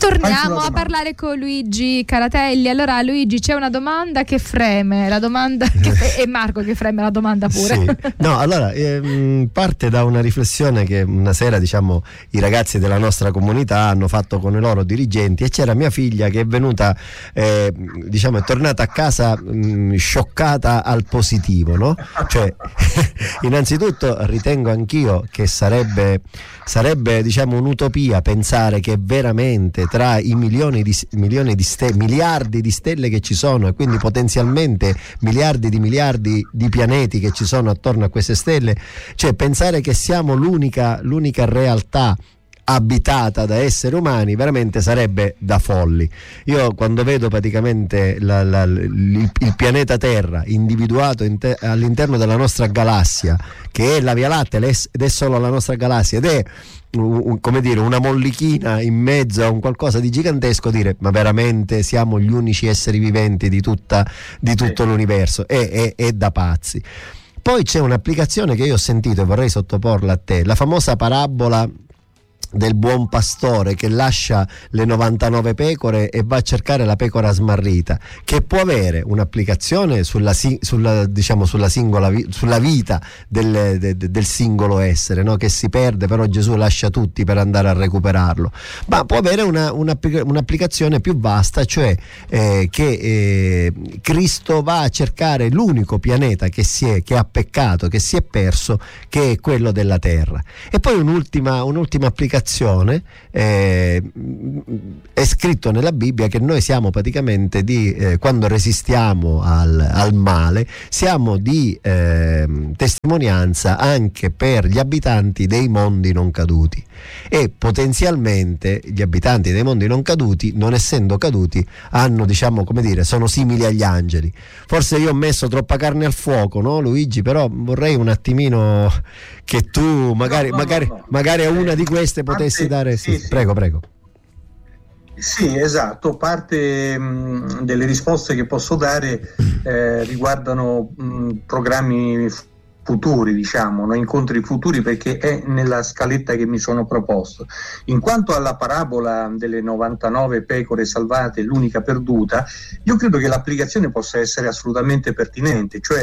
Torniamo a parlare con Luigi Caratelli. Allora Luigi, c'è una domanda che freme, la domanda e Marco che freme la domanda pure. Sì. No, allora parte da una riflessione che una sera, diciamo, i ragazzi della nostra comunità hanno fatto con i loro dirigenti, e c'era mia figlia che è venuta, diciamo, è tornata a casa scioccata al positivo, no? Cioè innanzitutto ritengo anch'io che sarebbe diciamo un'utopia pensare che veramente tra i miliardi di stelle che ci sono, e quindi potenzialmente miliardi di pianeti che ci sono attorno a queste stelle, cioè pensare che siamo l'unica realtà abitata da esseri umani veramente sarebbe da folli. Io quando vedo praticamente il pianeta Terra individuato all'interno della nostra galassia, che è la Via Lattea ed è solo la nostra galassia, ed è come dire una mollichina in mezzo a un qualcosa di gigantesco, dire ma veramente siamo gli unici esseri viventi di tutto l'universo, è da pazzi. Poi c'è un'applicazione che io ho sentito e vorrei sottoporla a te, la famosa parabola del buon pastore che lascia le 99 pecore e va a cercare la pecora smarrita, che può avere un'applicazione sulla vita del singolo essere, no? Che si perde, però Gesù lascia tutti per andare a recuperarlo, ma può avere un'applicazione più vasta, cioè che Cristo va a cercare l'unico pianeta che ha peccato, che si è perso, che è quello della terra. E poi un'ultima applicazione, è scritto nella Bibbia che noi siamo praticamente quando resistiamo al male, siamo di testimonianza anche per gli abitanti dei mondi non caduti, e potenzialmente gli abitanti dei mondi non caduti, non essendo caduti, hanno, diciamo, come dire, sono simili agli angeli. Forse io ho messo troppa carne al fuoco, no Luigi? Però vorrei un attimino che tu magari a una di queste potessi dare. Sì. Prego. Sì, esatto, parte delle risposte che posso dare riguardano programmi futuri, diciamo, no? Incontri futuri, perché è nella scaletta che mi sono proposto. In quanto alla parabola delle 99 pecore salvate, l'unica perduta, io credo che l'applicazione possa essere assolutamente pertinente, cioè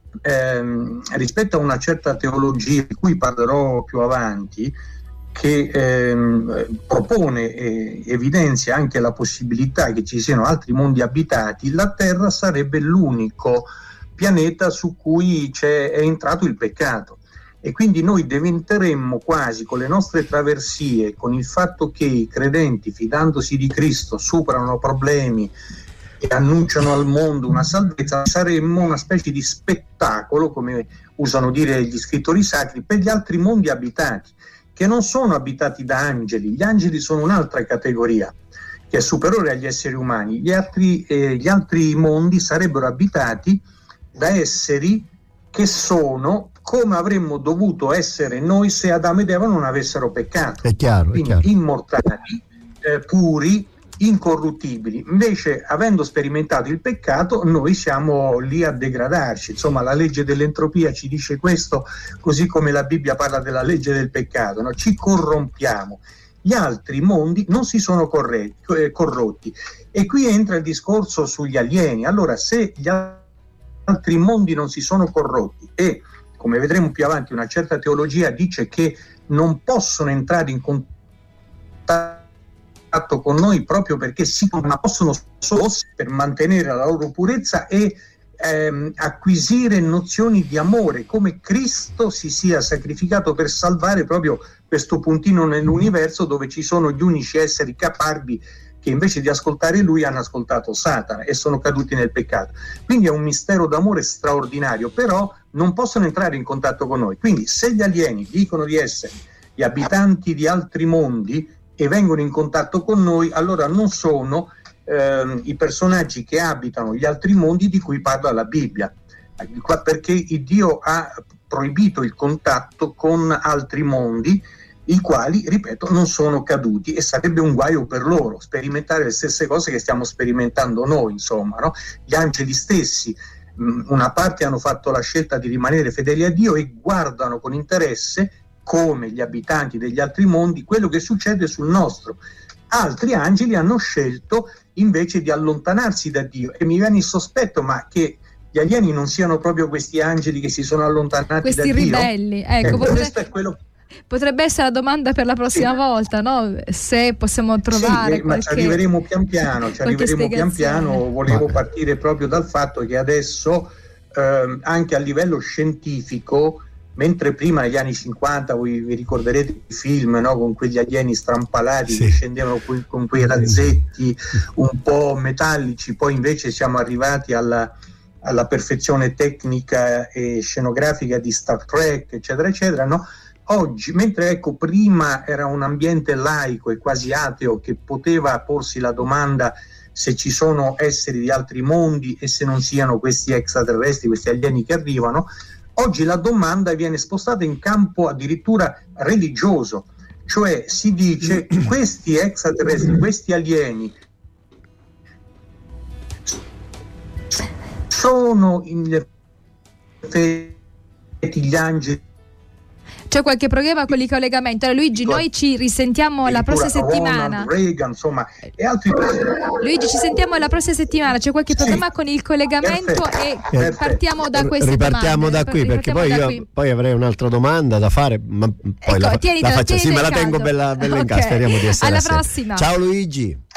rispetto a una certa teologia di cui parlerò più avanti, che propone e evidenzia anche la possibilità che ci siano altri mondi abitati, la Terra sarebbe l'unico pianeta su cui è entrato il peccato, e quindi noi diventeremmo quasi, con le nostre traversie, con il fatto che i credenti, fidandosi di Cristo, superano problemi e annunciano al mondo una salvezza, saremmo una specie di spettacolo, come usano dire gli scrittori sacri, per gli altri mondi abitati, che non sono abitati da angeli. Gli angeli sono un'altra categoria che è superiore agli esseri umani. Gli altri mondi sarebbero abitati da esseri che sono come avremmo dovuto essere noi se Adamo ed Eva non avessero peccato. È chiaro. Immortali, puri, incorruttibili. Invece, avendo sperimentato il peccato, noi siamo lì a degradarci. Insomma, la legge dell'entropia ci dice questo, così come la Bibbia parla della legge del peccato, no? Ci corrompiamo. Gli altri mondi non si sono corrotti, e qui entra il discorso sugli alieni. Allora, se gli altri mondi non si sono corrotti, e come vedremo più avanti una certa teologia dice che non possono entrare in contatto con noi proprio perché ma possono solo per mantenere la loro purezza e acquisire nozioni di amore, come Cristo si sia sacrificato per salvare proprio questo puntino nell'universo dove ci sono gli unici esseri caparbi che invece di ascoltare lui hanno ascoltato Satana e sono caduti nel peccato. Quindi è un mistero d'amore straordinario, però non possono entrare in contatto con noi. Quindi se gli alieni dicono di essere gli abitanti di altri mondi e vengono in contatto con noi, allora non sono i personaggi che abitano gli altri mondi di cui parla la Bibbia, perché Dio ha proibito il contatto con altri mondi, i quali, ripeto, non sono caduti, e sarebbe un guaio per loro sperimentare le stesse cose che stiamo sperimentando noi, insomma, no? Gli angeli stessi, una parte hanno fatto la scelta di rimanere fedeli a Dio e guardano con interesse, come gli abitanti degli altri mondi, quello che succede sul nostro, Altri angeli hanno scelto invece di allontanarsi da Dio, e mi viene il sospetto, ma che gli alieni non siano proprio questi angeli che si sono allontanati questi da Dio? ribelli, ecco, Questo è quello. potrebbe essere la domanda per la prossima volta, no? Se possiamo trovare sì, ma ci arriveremo pian piano, volevo partire proprio dal fatto che adesso anche a livello scientifico, mentre prima negli anni 50 voi vi ricorderete i film, no? Con quegli alieni strampalati che scendevano con quei razzetti un po' metallici, poi invece siamo arrivati alla perfezione tecnica e scenografica di Star Trek, eccetera eccetera, no? Oggi, mentre ecco prima era un ambiente laico e quasi ateo che poteva porsi la domanda se ci sono esseri di altri mondi e se non siano questi extraterrestri, questi alieni che arrivano, oggi la domanda viene spostata in campo addirittura religioso, cioè si dice questi extraterrestri, questi alieni sono in effetti gli angeli. C'è qualche problema con il collegamento? Allora, Luigi, noi ci risentiamo la prossima settimana. Reagan, insomma, e altri. Luigi, ci sentiamo la prossima settimana. C'è qualche problema con il collegamento? Perfetto. Partiamo da queste ripartiamo domande. da qui, perché poi io poi avrei un'altra domanda da fare, ma poi la faccio. Sì, me la tengo bella in casa. Speriamo di essere alla assieme. prossima. Ciao Luigi.